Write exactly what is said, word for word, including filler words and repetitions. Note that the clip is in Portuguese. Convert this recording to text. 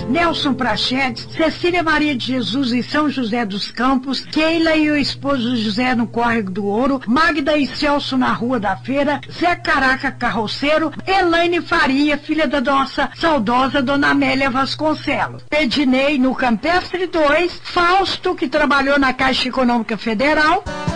Nelson Prachedes, Cecília Maria de Jesus em São José dos Campos, Keila e o esposo José no Córrego do Ouro, Magda e Celso na Rua da Feira, Zé Caraca Carroceiro, Elaine Faria, filha da nossa saudosa Dona Amélia Vasconcelos, Ednei no Campestre dois, Fausto, que trabalhou na Caixa Econômica Federal,